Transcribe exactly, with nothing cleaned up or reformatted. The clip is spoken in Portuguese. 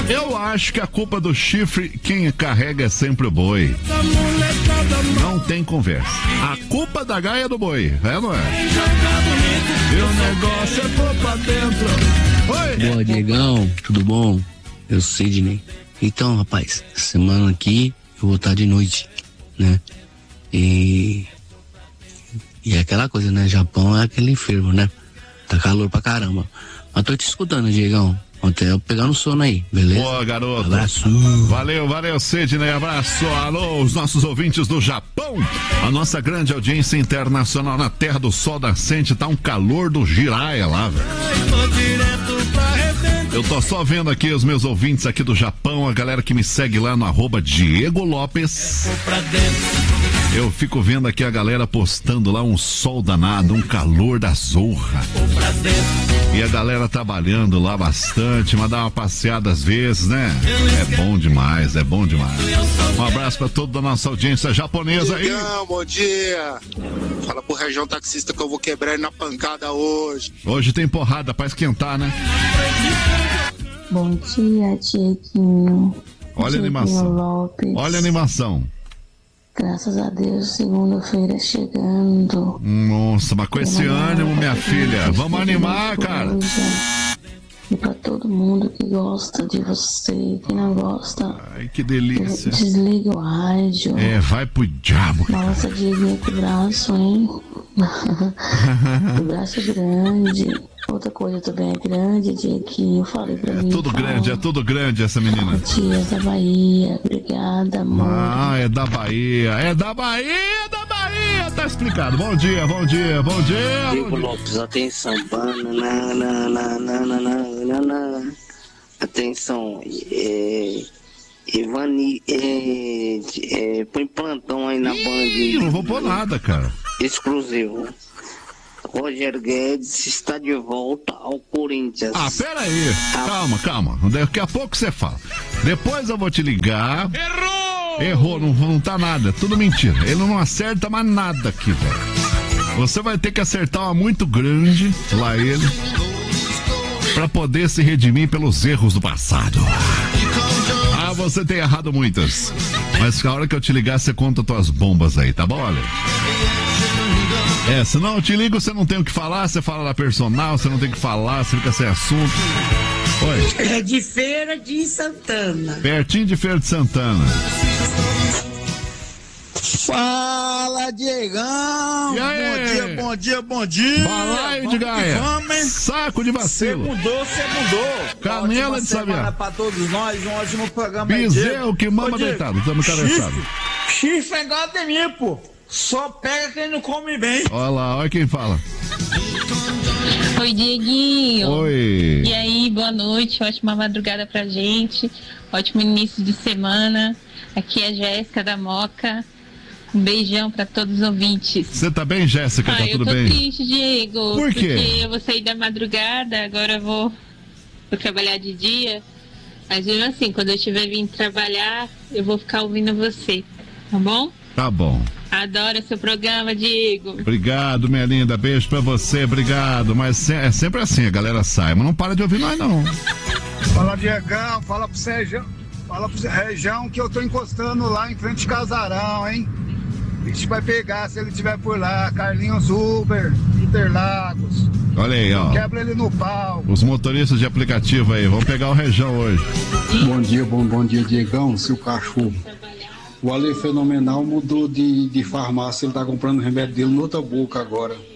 Eu acho que a culpa do chifre, quem carrega é sempre o boi. Não tem conversa. A culpa da gaia é do boi, é, não é? E o negócio é pôr pra dentro. Oi! Boa, Diegão, tudo bom? Eu sou Sidney. Então, rapaz, semana aqui eu vou estar de noite, né? E... E é aquela coisa, né? Japão é aquele inferno, né? Tá calor pra caramba. Mas tô te escutando, Diegão. Até eu pegar no sono aí, beleza? Boa, garoto. Abraço. Valeu, valeu, Sidney. Abraço. Alô, os nossos ouvintes do Japão. A nossa grande audiência internacional na Terra do Sol Nascente. Tá um calor do giraia lá, velho. Eu tô só vendo aqui os meus ouvintes aqui do Japão, a galera que me segue lá no arroba Diego Lopes. Eu fico vendo aqui a galera postando lá um sol danado, um calor da zorra. E a galera trabalhando lá bastante, mas dá uma passeada às vezes, né? É bom demais, é bom demais. Um abraço pra toda a nossa audiência japonesa aí. Digão, bom dia. Fala pro região taxista que eu vou quebrar ele na pancada hoje. Hoje tem porrada pra esquentar, né? Bom dia, Dieguinho. Olha a animação. Lopes. Olha a animação. Graças a Deus, segunda-feira chegando. Nossa, mas com esse ânimo, minha filha, vamos animar, cara. E pra todo mundo que gosta de você, que não gosta, ai, que delícia. Desliga o rádio. É, vai pro diabo, cara. Nossa, Dieguinho, que braço, hein? Que braço grande. Outra coisa também é grande, Dieguinho, falei pra é mim. Tudo fala. grande, é tudo grande essa menina. Dias da Bahia, obrigada, amor. Ah, é da Bahia, é da Bahia, é da Bahia, tá explicado. Bom dia, bom dia, bom dia. Diego Lopes, atenção, banana, atenção, é, Ivani, é, é, põe plantão aí na Band. Não vou pôr nada, cara. Exclusivo. Roger Guedes está de volta ao Corinthians. Ah, pera aí. Calma, calma. Daqui a pouco você fala. Depois eu vou te ligar. Errou! Errou, não, não tá nada. Tudo mentira. Ele não acerta mais nada aqui, velho. Você vai ter que acertar uma muito grande, lá ele, pra poder se redimir pelos erros do passado. Ah, você tem errado muitas. Mas na hora que eu te ligar, você conta tuas bombas aí, tá bom? Olha. É, se não eu te ligo, você não tem o que falar, você fala da personal, você não tem o que falar, você fica sem assunto. Oi. É de Feira de Santana. Pertinho de Feira de Santana. Fala, Diegão! E aí? Bom dia, bom dia, bom dia! Balaio de Gaia! Vamos, saco de vacilo! Você mudou, você mudou! Canela de Sabiá! Pra todos nós, um ótimo programa. Bezerro que mama Ô, deitado, estamos cabeçados. Chifre, chifre é igual de mim, pô! Só pega quem não come bem. Olha lá, olha quem fala. Oi, Dieguinho. Oi. E aí, boa noite, ótima madrugada pra gente, ótimo início de semana. Aqui é a Jéssica da Moca. Um beijão pra todos os ouvintes. Você tá bem, Jéssica? Ah, tá tudo bem? Eu tô triste, Diego. Por quê? Porque eu vou sair da madrugada, agora eu vou, vou trabalhar de dia. Mas mesmo assim, quando eu estiver vindo trabalhar, eu vou ficar ouvindo você, tá bom? Tá bom. Adoro seu programa, Diego. Obrigado, minha linda. Beijo pra você, obrigado. Mas é sempre assim, a galera sai, mas não para de ouvir nós, não. Fala, Diegão, fala pro Sérgio, fala pro Região que eu tô encostando lá em frente de Casarão, hein? A gente vai pegar se ele estiver por lá. Carlinhos Uber, Interlagos. Olha aí, ó. Quebra ele no pau. Os motoristas de aplicativo aí, vão pegar o Região hoje. Bom dia, bom, bom dia, Diegão, seu cachorro. O Ale Fenomenal mudou de, de farmácia, ele tá comprando o remédio dele noutra boca agora.